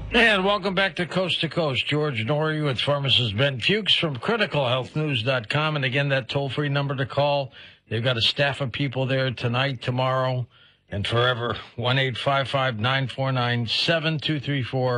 And welcome back to Coast. George Norrie with pharmacist Ben Fuchs from criticalhealthnews.com. And again, that toll-free number to call. They've got a staff of people there tonight, tomorrow, and forever. 1-855-949-7234.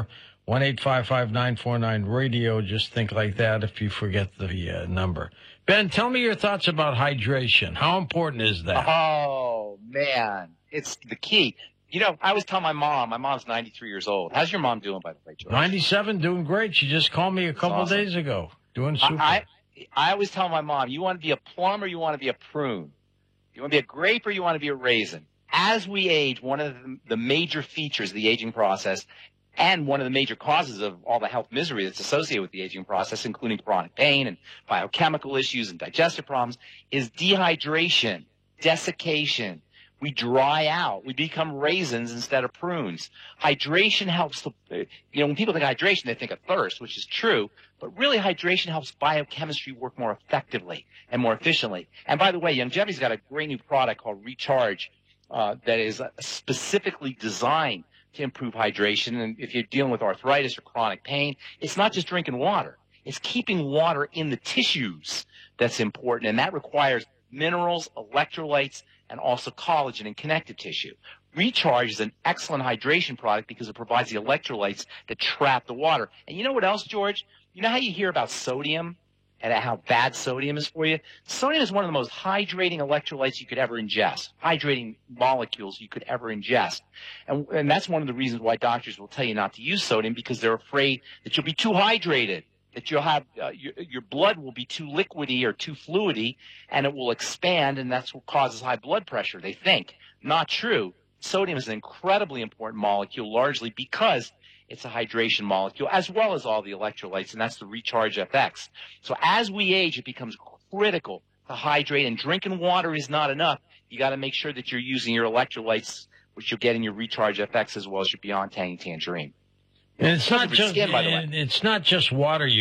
1-855-949-RADIO. Just think like that if you forget the number. Ben, tell me your thoughts about hydration. How important is that? Oh, man. It's the key. You know, I always tell my mom's 93 years old. How's your mom doing, by the way, George? 97, doing great. She just called me a couple of days ago. Doing super. I always tell my mom, you want to be a plum or you want to be a prune? You want to be a grape or you want to be a raisin? As we age, one of the major features of the aging process and one of the major causes of all the health misery that's associated with the aging process, including chronic pain and biochemical issues and digestive problems, is dehydration, desiccation. We dry out. We become raisins instead of prunes. Hydration helps, when people think hydration, they think of thirst, which is true, but really hydration helps biochemistry work more effectively and more efficiently. And by the way, Youngevity's got a great new product called Recharge that is specifically designed to improve hydration. And if you're dealing with arthritis or chronic pain, it's not just drinking water. It's keeping water in the tissues that's important, and that requires minerals, electrolytes, and also collagen and connective tissue. Recharge is an excellent hydration product because it provides the electrolytes that trap the water. And you know what else, George? You know how you hear about sodium and how bad sodium is for you? Sodium is one of the most hydrating electrolytes you could ever ingest, hydrating molecules you could ever ingest. And that's one of the reasons why doctors will tell you not to use sodium, because they're afraid that you'll be too hydrated, that you'll have your blood will be too liquidy or too fluidy, and it will expand, and that's what causes high blood pressure, they think. Not true. Sodium is an incredibly important molecule, largely because it's a hydration molecule, as well as all the electrolytes, and that's the Recharge FX. So as we age, it becomes critical to hydrate, and drinking water is not enough. You got to make sure that you're using your electrolytes, which you'll get in your Recharge FX, as well as your Beyond Tangy Tangerine. And it's not just skin, by the way. It's not just water.